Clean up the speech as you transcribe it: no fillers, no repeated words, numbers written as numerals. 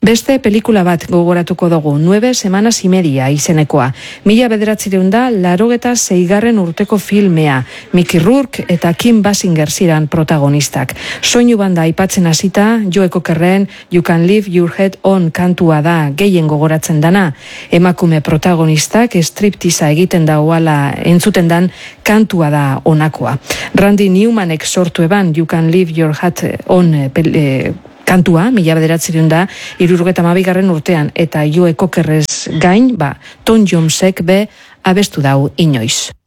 Beste pelikula bat gogoratuko dugu, 9 semanas y media izenekoa. 1986 urteko filmea, Mickey Rourke eta Kim Basinger ziran protagonistak. Soinu banda aipatzen hasita, Joe Cockerren You Can Leave Your Head On kantua da gehien gogoratzen dana. Emakume protagonistak striptiza egiten dauala entzuten dan kantua da onakoa. Randy Newmanek sortu eban You Can Leave Your Head On kantua, 1972 urtean, eta Joe Cockerrez gain, Tom Jonesek be abestu dau inoiz.